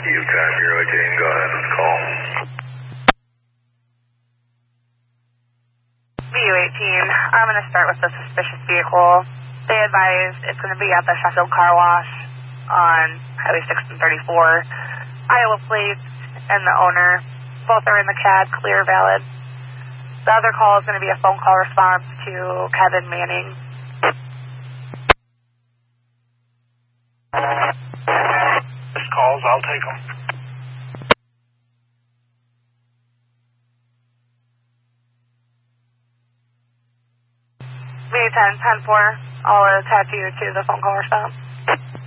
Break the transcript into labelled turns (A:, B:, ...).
A: you, Time 018, go ahead with the call.
B: VU18, I'm going to start with the suspicious vehicle. They advise it's going to be at the Sheffield Car Wash on Highway 6 and 34. Iowa plates and the owner, both are in the CAD, clear, valid. The other call is going to be a phone call response to Kevin Manning.
A: Missed calls, I'll take them.
B: VU10, 10-4, I'll attach you to the phone call response.